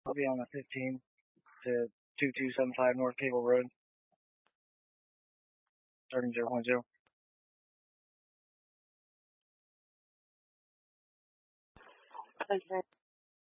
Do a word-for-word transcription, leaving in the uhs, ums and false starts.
I'll be on the fifteen to two two seven five North Cable Road. Starting zero point zero. Okay.